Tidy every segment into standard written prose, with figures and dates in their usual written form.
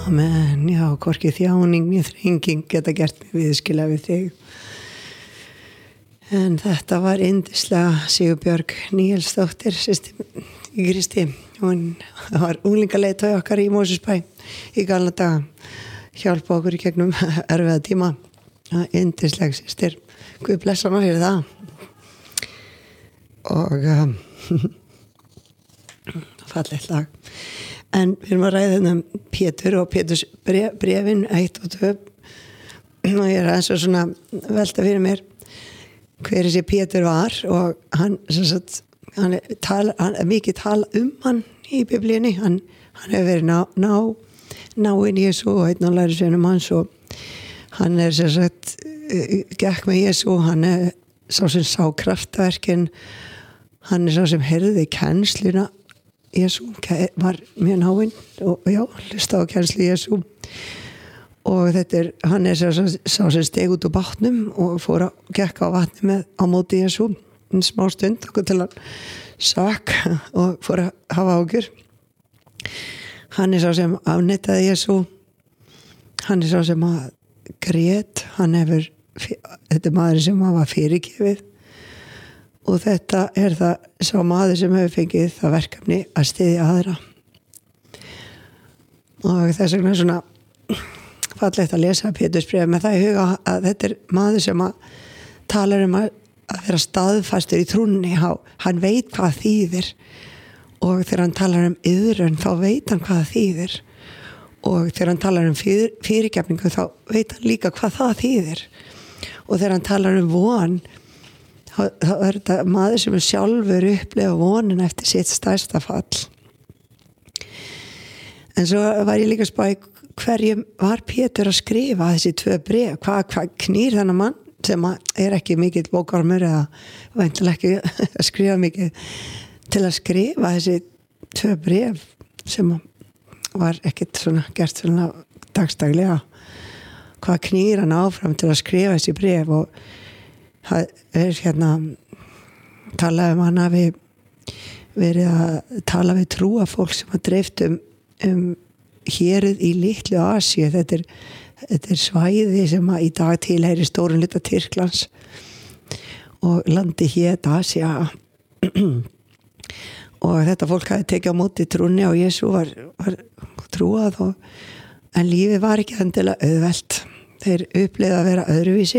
Amen, já, hvorki þjáning né þrenging geta gert mig viðskila við þig. En þetta var yndislega Sigurbjörg Níelsdóttir, systir í Kristi. Hún var unglingaleiðtogi okkar í Mósesbæ í gamla daga. Hjálpa okkur í gegnum erfiða tíma. Yndislega systir. Guð blessa hana fyrir það. Og fallegt lag. En við erum að ræða Pétur og Péturs brefin 1 og 2 og ég aðeins að svona velta fyrir mér hver þessi Pétur var og hann mikið tala hann í biblíunni hann hefur verið náinn Jesú og einn af lærisveinum hans og hann gekk með Jesú, hann sá sem sá kraftaverkin, hann sá sem heyrði kennsluna Jesú var mjög náinn og já, hlusta á kennslu Jesú og hann sá sem steg út úr bátnum og fór að gekka á vatni á móti Jesú en smá stund okkur til hann sak og fór að hafa ágjur hann sá sem afneitaði Jesú hann sá sem að grét þetta maður sem var fyrirgefið og þetta það sá maður sem hefur fengið það verkefni að styðja aðra og þess vegna svona fallegt að lesa Péturs bréf með það í huga að þetta maður sem að talar að vera staðfastur í trúnni hann veit hvað þýðir og þegar hann talar iðrun þá veit hann hvað þýðir og þegar hann talar fyrirgefningu þá veit hann líka hvað það þýðir og þegar hann talar von þá þetta maður sem sjálfur upplefa vonin eftir sitt stærsta fall en svo var ég líka spæk hverjum var Pétur að skrifa þessi 2 bréf hvað knýr þennan mann sem ekki mikill bókarmur eða væntanlega ekki að skrifa mikið til að skrifa þessi 2 bréf sem var ekkert svona gert svona dagstaglega hvað knýr hann áfram til að skrifa þessi bréf og það talaði hann hafi verið að tala við trúa fólk sem að dreift hérið í litlu Asíu þetta svæði sem að í dag tilheyrir stórun hluta Tyrklands og landi hét Asía og þetta fólk hafi tekið á móti trúnni og Jesú var trúað en lífið var ekki endilega auðvelt þeir upplifðu að vera öðruvísi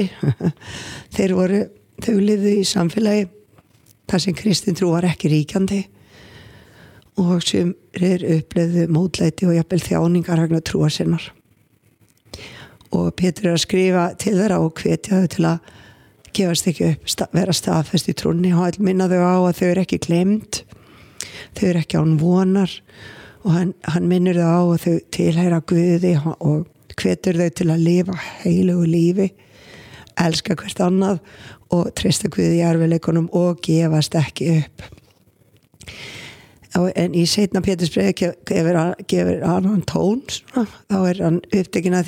þau lifðu í samfélagi þar sem kristin trú var ekki ríkjandi og sem upplifðu mótlæti og jafnvel þjáningar vegna trúar sinnar og Pétur að skrifa til þeirra og hvetja þau til að gefast ekki upp vera staðfest í trúnni og minna þau á að þau ekki gleymd þau ekki án vonar og hann minnir þau á að þau tilheyra Guði og hvetur þau til að lifa heilugu lífi elska hvert annað og treysta Guði í erfiðleikunum og gefast ekki upp en í seinna Péturs bréfi gefur annan tón þá hann upptekinn að